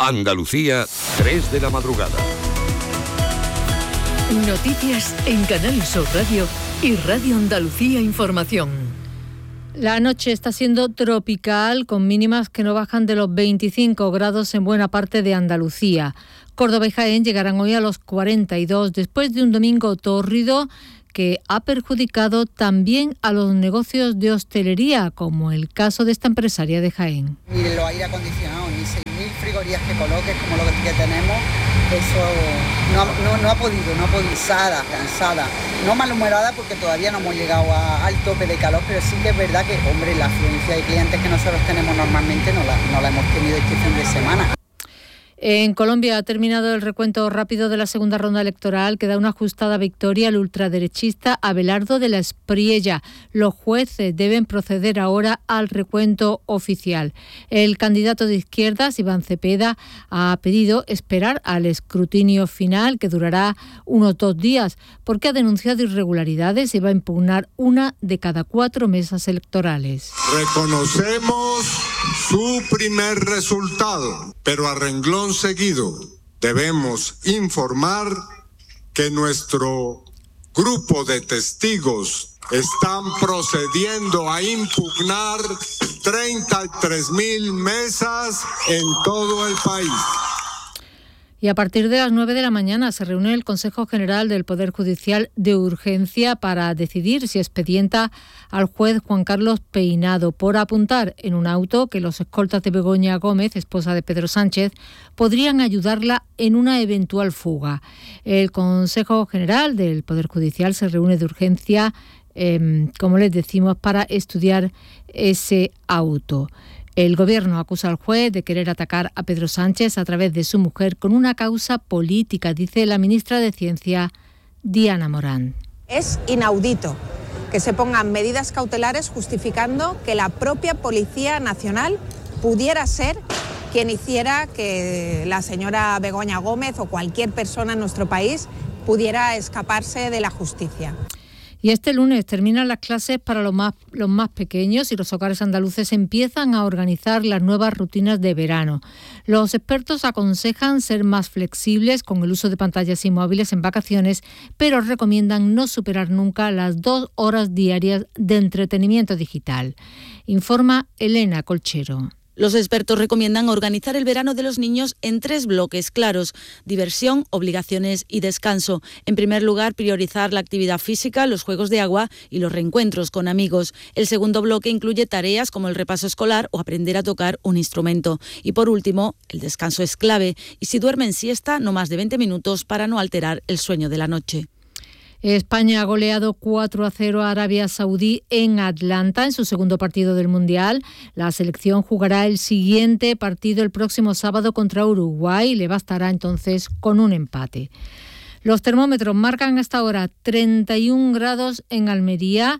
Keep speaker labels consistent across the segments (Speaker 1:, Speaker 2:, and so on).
Speaker 1: Andalucía, 3 de la madrugada.
Speaker 2: Noticias en Canal Sur Radio y Radio Andalucía Información.
Speaker 3: La noche está siendo tropical, con mínimas que no bajan de los 25 grados en buena parte de Andalucía. Córdoba y Jaén llegarán hoy a los 42, después de un domingo tórrido que ha perjudicado también a los negocios de hostelería, como el caso de esta empresaria de Jaén.
Speaker 4: Ni los aire acondicionados, ni 6.000 frigorías que coloques como lo que tenemos, eso no ha podido, cansada, no malhumorada porque todavía no hemos llegado al tope de calor, pero sí que es verdad que, hombre, la afluencia de clientes que nosotros tenemos normalmente no la hemos tenido este fin de semana.
Speaker 3: En Colombia ha terminado el recuento rápido de la segunda ronda electoral que da una ajustada victoria al ultraderechista Abelardo de la Espriella. Los jueces deben proceder ahora al recuento oficial. El candidato de izquierdas, Iván Cepeda, ha pedido esperar al escrutinio final, que durará unos 2 días, porque ha denunciado irregularidades y va a impugnar una de cada 4 mesas electorales.
Speaker 5: Reconocemos su primer resultado, pero a renglón seguido debemos informar que nuestro grupo de testigos están procediendo a impugnar 33.000 mesas en todo el país.
Speaker 3: Y a partir de las 9 de la mañana se reúne el Consejo General del Poder Judicial de urgencia para decidir si expedienta al juez Juan Carlos Peinado por apuntar en un auto que los escoltas de Begoña Gómez, esposa de Pedro Sánchez, podrían ayudarla en una eventual fuga. El Consejo General del Poder Judicial se reúne de urgencia, como les decimos, para estudiar ese auto. El Gobierno acusa al juez de querer atacar a Pedro Sánchez a través de su mujer con una causa política, dice la ministra de Ciencia, Diana Morán.
Speaker 6: Es inaudito que se pongan medidas cautelares justificando que la propia Policía Nacional pudiera ser quien hiciera que la señora Begoña Gómez o cualquier persona en nuestro país pudiera escaparse de la justicia.
Speaker 3: Y este lunes terminan las clases para los más pequeños y los hogares andaluces empiezan a organizar las nuevas rutinas de verano. Los expertos aconsejan ser más flexibles con el uso de pantallas y móviles en vacaciones, pero recomiendan no superar nunca las 2 horas diarias de entretenimiento digital. Informa Elena Colchero.
Speaker 7: Los expertos recomiendan organizar el verano de los niños en 3 bloques claros: diversión, obligaciones y descanso. En primer lugar, priorizar la actividad física, los juegos de agua y los reencuentros con amigos. El segundo bloque incluye tareas como el repaso escolar o aprender a tocar un instrumento. Y por último, el descanso es clave. Y si duermen siesta, no más de 20 minutos para no alterar el sueño de la noche.
Speaker 3: España ha goleado 4-0 a Arabia Saudí en Atlanta en su segundo partido del Mundial. La selección jugará el siguiente partido el próximo sábado contra Uruguay y le bastará entonces con un empate. Los termómetros marcan hasta ahora 31 grados en Almería,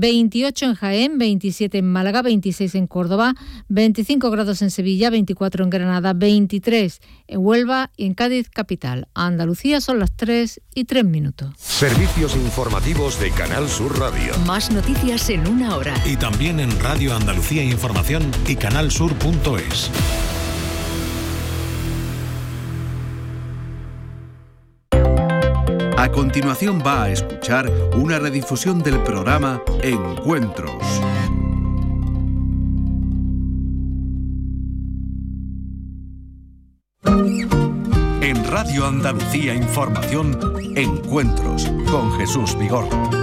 Speaker 3: 28 en Jaén, 27 en Málaga, 26 en Córdoba, 25 grados en Sevilla, 24 en Granada, 23 en Huelva y en Cádiz capital. Andalucía son las 3:03.
Speaker 1: Servicios informativos de Canal Sur Radio.
Speaker 2: Más noticias en 1 hora.
Speaker 8: Y también en Radio Andalucía Información y canalsur.es.
Speaker 9: A continuación va a escuchar una redifusión del programa Encuentros. En Radio Andalucía Información, Encuentros con Jesús Vigorra.